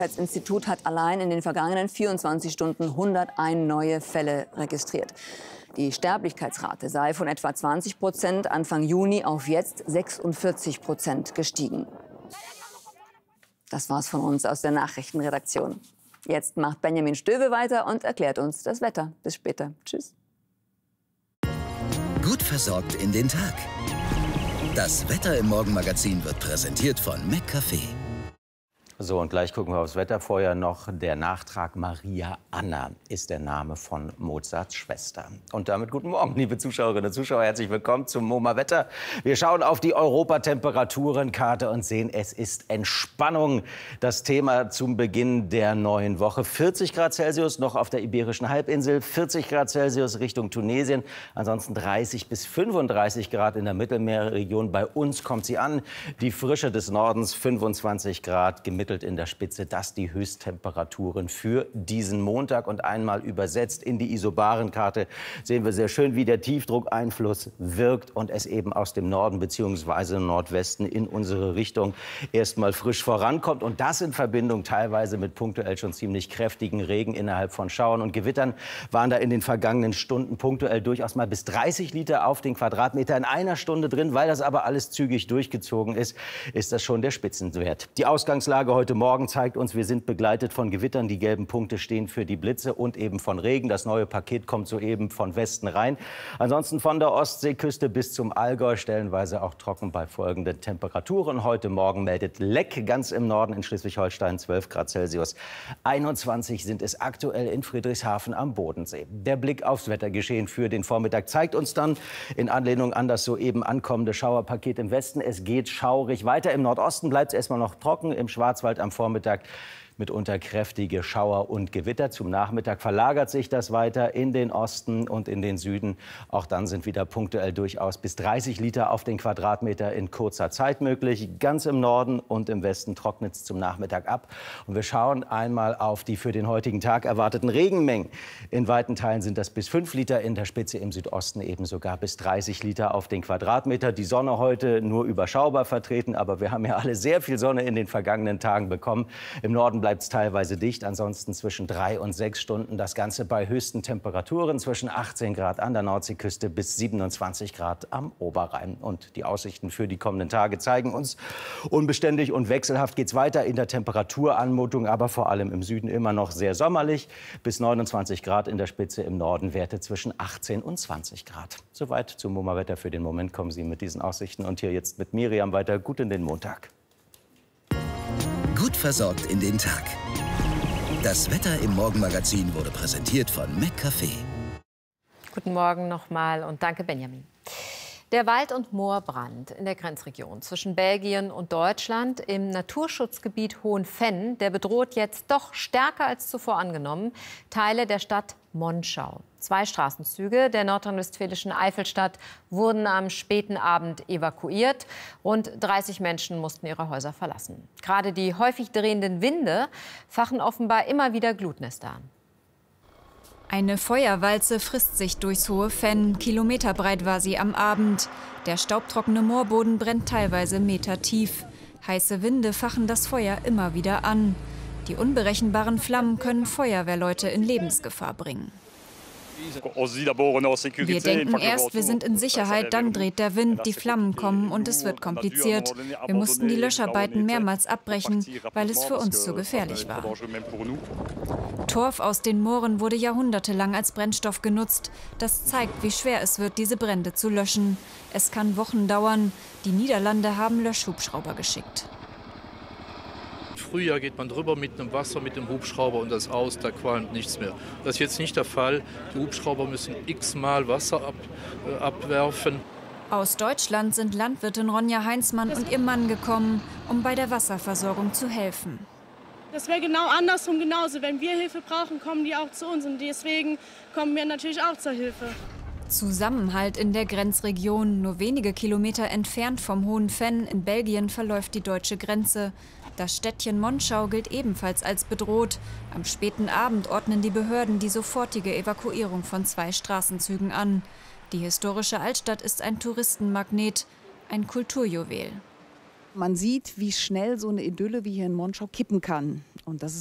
Das Institut hat allein in den vergangenen 24 Stunden 101 neue Fälle registriert. Die Sterblichkeitsrate sei von etwa 20% Anfang Juni auf jetzt 46% gestiegen. Das war's von uns aus der Nachrichtenredaktion. Jetzt macht Benjamin Stöwe weiter und erklärt uns das Wetter. Bis später. Tschüss. Gut versorgt in den Tag. Das Wetter im Morgenmagazin wird präsentiert von McCafé. So, und gleich gucken wir aufs Wetter. Vorher noch der Nachtrag. Maria Anna ist der Name von Mozarts Schwester. Und damit guten Morgen, liebe Zuschauerinnen und Zuschauer. Herzlich willkommen zum MoMA Wetter. Wir schauen auf die Europatemperaturenkarte und sehen, es ist Entspannung. Das Thema zum Beginn der neuen Woche. 40 Grad Celsius noch auf der Iberischen Halbinsel, 40 Grad Celsius Richtung Tunesien. Ansonsten 30 bis 35 Grad in der Mittelmeerregion. Bei uns kommt sie an. Die Frische des Nordens 25 Grad gemittelt in der Spitze, das die Höchsttemperaturen für diesen Montag. Und einmal übersetzt in die Isobarenkarte sehen wir sehr schön, wie der Tiefdruckeinfluss wirkt und es eben aus dem Norden bzw. Nordwesten in unsere Richtung erstmal frisch vorankommt. Und das in Verbindung teilweise mit punktuell schon ziemlich kräftigen Regen innerhalb von Schauern und Gewittern waren da in den vergangenen Stunden punktuell durchaus mal bis 30 Liter auf den Quadratmeter in einer Stunde drin. Weil das aber alles zügig durchgezogen ist, ist das schon der Spitzenwert. Die Ausgangslage heute Morgen zeigt uns, wir sind begleitet von Gewittern. Die gelben Punkte stehen für die Blitze und eben von Regen. Das neue Paket kommt soeben von Westen rein. Ansonsten von der Ostseeküste bis zum Allgäu stellenweise auch trocken bei folgenden Temperaturen. Heute Morgen meldet Leck ganz im Norden in Schleswig-Holstein 12 Grad Celsius. 21 sind es aktuell in Friedrichshafen am Bodensee. Der Blick aufs Wettergeschehen für den Vormittag zeigt uns dann in Anlehnung an das soeben ankommende Schauerpaket im Westen, es geht schaurig weiter. Im Nordosten bleibt es erstmal noch trocken, im Schwarzwald am Vormittag mitunter kräftige Schauer und Gewitter. Zum Nachmittag verlagert sich das weiter in den Osten und in den Süden. Auch dann sind wieder punktuell durchaus bis 30 Liter auf den Quadratmeter in kurzer Zeit möglich. Ganz im Norden und im Westen trocknet es zum Nachmittag ab. Und wir schauen einmal auf die für den heutigen Tag erwarteten Regenmengen. In weiten Teilen sind das bis 5 Liter, in der Spitze im Südosten eben sogar bis 30 Liter auf den Quadratmeter. Die Sonne heute nur überschaubar vertreten, aber wir haben ja alle sehr viel Sonne in den vergangenen Tagen bekommen. Im Norden bleibt es teilweise dicht, ansonsten zwischen 3 und 6 Stunden. Das Ganze bei höchsten Temperaturen zwischen 18 Grad an der Nordseeküste bis 27 Grad am Oberrhein. Und die Aussichten für die kommenden Tage zeigen uns, unbeständig und wechselhaft geht es weiter in der Temperaturanmutung, aber vor allem im Süden immer noch sehr sommerlich. Bis 29 Grad in der Spitze, im Norden Werte zwischen 18 und 20 Grad. Soweit zum MoMA-Wetter für den Moment. Kommen Sie mit diesen Aussichten und hier jetzt mit Miriam weiter. Gut in den Montag. Gut versorgt in den Tag. Das Wetter im Morgenmagazin wurde präsentiert von McCafé. Guten Morgen nochmal und danke, Benjamin. Der Wald- und Moorbrand in der Grenzregion zwischen Belgien und Deutschland im Naturschutzgebiet Hohenfenn, der bedroht jetzt doch stärker als zuvor angenommen Teile der Stadt Monschau. 2 Straßenzüge der nordrhein-westfälischen Eifelstadt wurden am späten Abend evakuiert. Rund 30 Menschen mussten ihre Häuser verlassen. Gerade die häufig drehenden Winde fachen offenbar immer wieder Glutnester an. Eine Feuerwalze frisst sich durchs Hohenfenn. Kilometerbreit war sie am Abend. Der staubtrockene Moorboden brennt teilweise metertief. Heiße Winde fachen das Feuer immer wieder an. Die unberechenbaren Flammen können Feuerwehrleute in Lebensgefahr bringen. Wir denken erst, wir sind in Sicherheit, dann dreht der Wind, die Flammen kommen und es wird kompliziert. Wir mussten die Löscharbeiten mehrmals abbrechen, weil es für uns zu gefährlich war. Torf aus den Mooren wurde jahrhundertelang als Brennstoff genutzt. Das zeigt, wie schwer es wird, diese Brände zu löschen. Es kann Wochen dauern. Die Niederlande haben Löschhubschrauber geschickt. Frühjahr geht man drüber mit dem Wasser, mit dem Hubschrauber und das aus, da qualmt nichts mehr. Das ist jetzt nicht der Fall. Die Hubschrauber müssen x-mal Wasser abwerfen. Aus Deutschland sind Landwirtin Ronja Heinzmann und ihr Mann gekommen, um bei der Wasserversorgung zu helfen. Das wäre genau andersrum genauso. Wenn wir Hilfe brauchen, kommen die auch zu uns und deswegen kommen wir natürlich auch zur Hilfe. Zusammenhalt in der Grenzregion. Nur wenige Kilometer entfernt vom Hohenfenn in Belgien verläuft die deutsche Grenze. Das Städtchen Monschau gilt ebenfalls als bedroht. Am späten Abend ordnen die Behörden die sofortige Evakuierung von 2 Straßenzügen an. Die historische Altstadt ist ein Touristenmagnet, ein Kulturjuwel. Man sieht, wie schnell so eine Idylle wie hier in Monschau kippen kann. Und das ist